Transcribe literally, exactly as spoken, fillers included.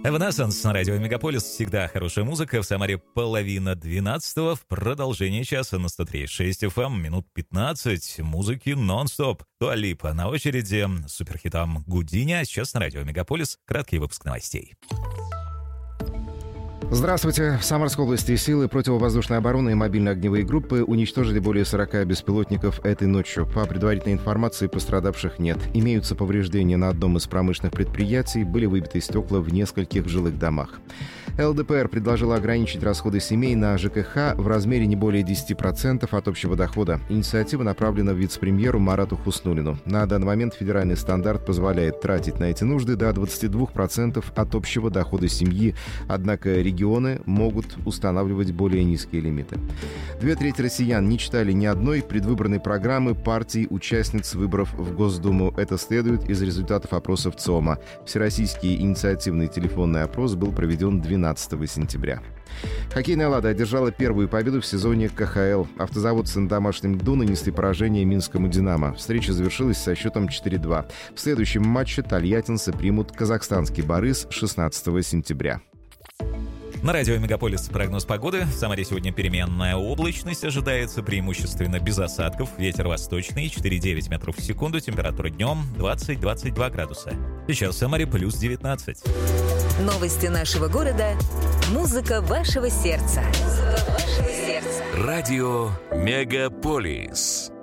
Evanescence на радио Мегаполис. Всегда хорошая музыка. В Самаре половина двенадцатого. В продолжение часа на сто три и шесть эф эм. Минут пятнадцать музыки нон-стоп. Дуа Липа на очереди. С суперхитом Гудини. А сейчас на радио Мегаполис краткий выпуск новостей. Здравствуйте. В Самарской области силы противовоздушной обороны и мобильные огневые группы уничтожили более сорока беспилотников этой ночью. По предварительной информации, пострадавших нет. Имеются повреждения на одном из промышленных предприятий, были выбиты стекла в нескольких жилых домах. эл дэ пэ эр предложила ограничить расходы семей на жэ ка ха в размере не более десяти процентов от общего дохода. Инициатива направлена вице-премьеру Марату Хуснуллину. На данный момент федеральный стандарт позволяет тратить на эти нужды до двадцати двух процентов от общего дохода семьи, однако регионы Регионы могут устанавливать более низкие лимиты. Две трети россиян не читали ни одной предвыборной программы партий участниц выборов в Госдуму. Это следует из результатов опросов ЦИОМа. Всероссийский инициативный телефонный опрос был проведен двенадцатого сентября. Хоккейная «Лада» одержала первую победу в сезоне ка ха эл. Автозаводцы на домашнем льду нанесли поражение Минскому «Динамо». Встреча завершилась со счетом четыре-два. В следующем матче тольяттинцы примут казахстанский «Борис» шестнадцатого сентября. На радио Мегаполис прогноз погоды. В Самаре сегодня переменная облачность. Ожидается преимущественно без осадков. Ветер восточный, четыре-девять метров в секунду. Температура днем двадцать-двадцать два градуса. Сейчас в Самаре плюс девятнадцать. Новости нашего города. Музыка вашего сердца. Музыка вашего сердца. Радио Мегаполис.